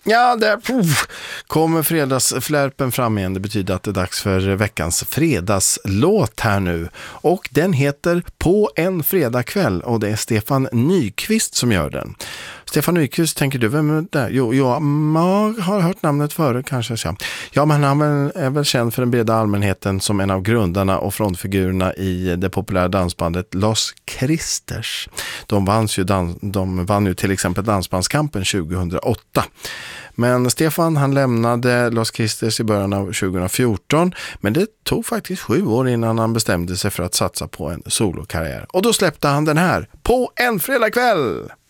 Ja, där kommer fredagsflärpen fram igen. Det betyder att det är dags för veckans fredagslåt här nu. Och den heter På en fredagkväll och det är Stefan Nyqvist som gör den. Stefan Nyqvist, tänker du vem är det? Jo, jag har hört namnet förut kanske. Ja, men han är väl känd för den breda allmänheten som en av grundarna och frontfigurerna i det populära dansbandet Los Kristers. De vann ju till exempel Dansbandskampen 2008. Men Stefan, han lämnade Los Kristers i början av 2014, men det tog faktiskt 7 år innan han bestämde sig för att satsa på en solokarriär. Och då släppte han den här, På en fredagkväll!